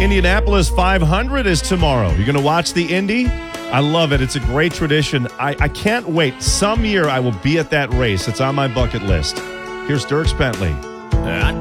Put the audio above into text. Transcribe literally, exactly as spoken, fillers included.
Indianapolis five hundred is tomorrow. You're going to watch the Indy? I love it. It's a great tradition. I, I can't wait. Some year I will be at that race. It's on my bucket list. Here's Dierks Bentley. I